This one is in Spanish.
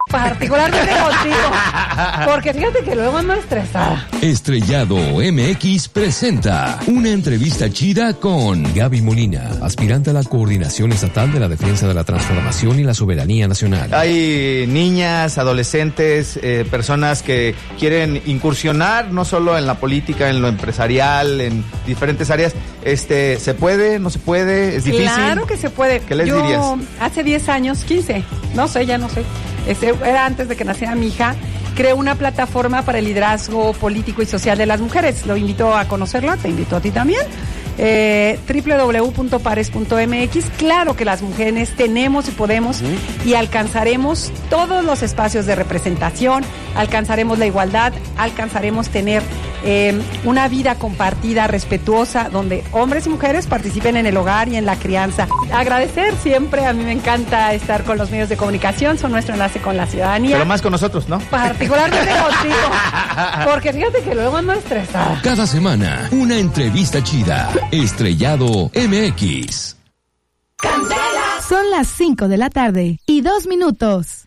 Particularmente contigo, porque fíjate que luego ando estresada. Estrellado MX presenta una entrevista chida con Gaby Molina, aspirante a la Coordinación Estatal de la Defensa de la Transformación y la Soberanía Nacional. Hay niñas, adolescentes, personas que quieren incursionar no solo en la política, en lo empresarial, en diferentes áreas. ¿Se puede? ¿No se puede? ¿Es difícil? Claro que se puede. ¿Qué les dirías? Yo hace 10 años, 15, no sé, ya no sé. Era antes de que naciera mi hija, creé una plataforma para el liderazgo político y social de las mujeres. Lo invito a conocerla, te invito a ti también. www.pares.mx. Claro que las mujeres tenemos y podemos y alcanzaremos todos los espacios de representación, alcanzaremos la igualdad, alcanzaremos tener una vida compartida, respetuosa, donde hombres y mujeres participen en el hogar y en la crianza. Agradecer siempre, a mí me encanta estar con los medios de comunicación, son nuestro enlace con la ciudadanía. Pero más con nosotros, ¿no? Particularmente contigo, porque fíjate que luego ando estresada. cada semana una entrevista chida. Estrellado MX. Son las 5 de la tarde y 2 minutos.